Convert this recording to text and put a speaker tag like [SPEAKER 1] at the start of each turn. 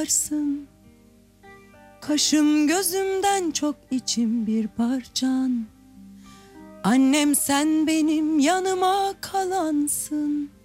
[SPEAKER 1] varsın. Kaşım gözümden çok içim bir parçan. Annem sen benim yanıma kalansın.